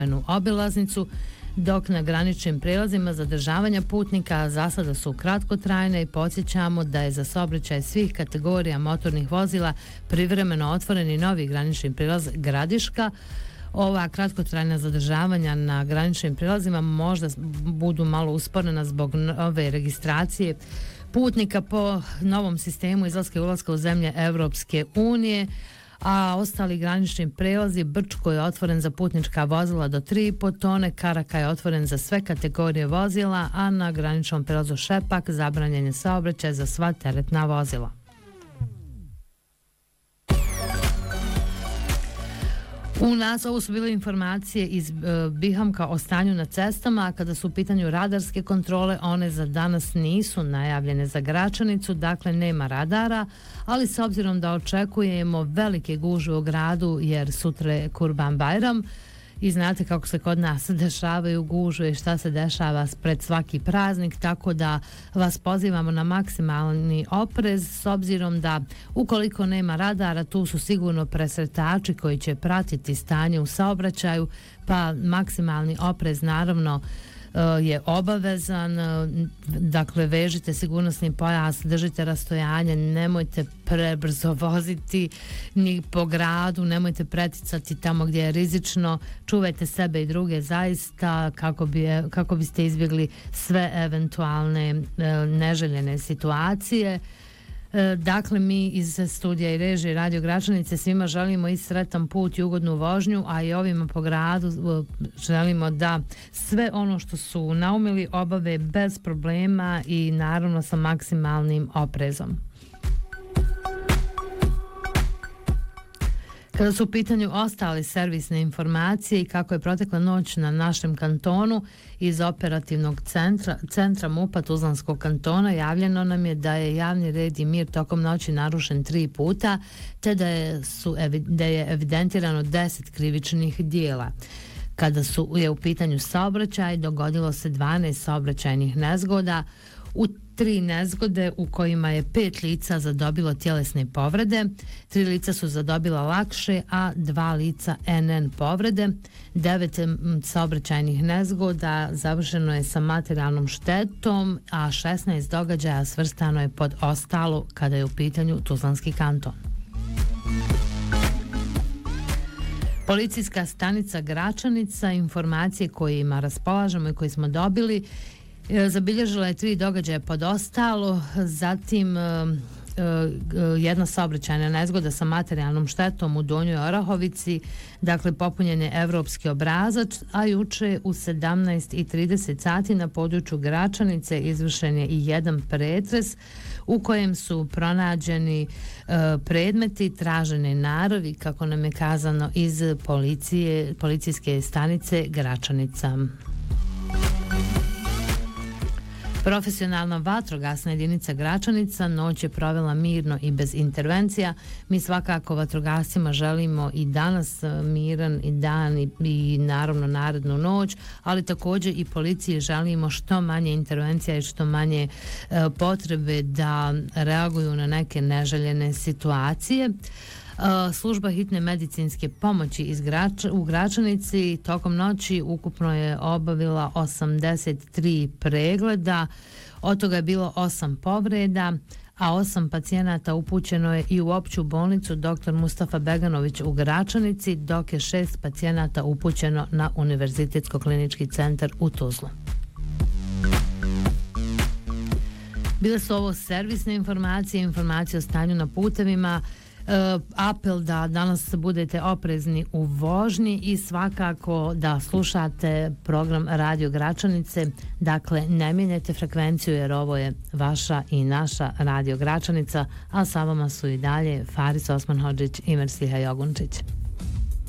obilaznicu, dok na graničnim prijelazima zadržavanja putnika za sada su kratkotrajne i podsjećamo da je za saobraćaj svih kategorija motornih vozila privremeno otvoren i novi granični prilaz Gradiška. Ova kratkotrajna zadržavanja na graničnim prilazima možda budu malo usporena zbog nove registracije putnika po novom sistemu izlaska i ulaska u zemlje Evropske unije, a ostali granični prelazi Brčko je otvoren za putnička vozila do 3,5 tone, Karaka je otvoren za sve kategorije vozila, a na graničnom prelazu Šepak zabranjen je saobraćaj za sva teretna vozila. U nas ovo su bile informacije iz Bihamka o stanju na cestama, a kada su u pitanju radarske kontrole, one za danas nisu najavljene za Gračanicu, dakle nema radara, ali s obzirom da očekujemo velike gužve u gradu jer sutra je Kurban Bajram i znate kako se kod nas dešavaju gužve i šta se dešava pred svaki praznik, tako da vas pozivamo na maksimalni oprez s obzirom da ukoliko nema radara tu su sigurno presretači koji će pratiti stanje u saobraćaju, pa maksimalni oprez naravno je obavezan, dakle vežite sigurnosni pojas, držite rastojanje, nemojte prebrzo voziti ni po gradu, nemojte preticati tamo gdje je rizično, čuvajte sebe i druge zaista kako biste izbjegli sve eventualne neželjene situacije. Dakle, mi iz studija i režije Radio Gračanice svima želimo i sretan put i ugodnu vožnju, a i ovima po gradu želimo da sve ono što su naumili obave bez problema i naravno sa maksimalnim oprezom. Kada su u pitanju ostale servisne informacije i kako je protekla noć na našem kantonu, iz operativnog centra MUP-a Tuzlanskog kantona javljeno nam je da je javni red i mir tokom noći narušen 3 puta, te da je evidentirano 10 krivičnih dijela. Kada je u pitanju saobraćaj, dogodilo se 12 saobraćajnih nezgoda, u 3 nezgode u kojima je 5 lica zadobilo tjelesne povrede, 3 lica su zadobila lakše, a 2 lica NN povrede. 9 saobraćajnih nezgoda završeno je sa materijalnom štetom, a 16 događaja svrstano je pod ostalo kada je u pitanju Tuzlanski kanton. Policijska stanica Gračanica, informacije kojima raspolažemo i koje smo dobili, zabilježila je 3 događaja pod ostalo, zatim jedna saobraćajna nezgoda sa materijalnom štetom u Donjoj Orahovici, dakle popunjen je evropski obrazac, a juče u 17:30 sati na području Gračanice izvršen je i jedan pretres u kojem su pronađeni predmeti, tražene naravi, kako nam je kazano iz policijske stanice Gračanica. Profesionalna vatrogasna jedinica Gračanica noć je provela mirno i bez intervencija. Mi svakako vatrogascima želimo i danas miran i dan i naravno narednu noć, ali također i policiji želimo što manje intervencija i što manje potrebe da reaguju na neke neželjene situacije. Služba hitne medicinske pomoći u Gračanici tokom noći ukupno je obavila 83 pregleda, od toga je bilo 8 povreda, a 8 pacijenata upućeno je i u opću bolnicu dr. Mustafa Beganović u Gračanici, dok je 6 pacijenata upućeno na Univerzitetsko-klinički centar u Tuzlu. Bile su ovo servisne informacije o stanju na putevima, apel da danas budete oprezni u vožnji i svakako da slušate program Radio Gračanice, dakle ne mijenjajte frekvenciju jer ovo je vaša i naša Radio Gračanica, a sa vama su i dalje Faris Osman Hodžić i Mersiha Jogunčić.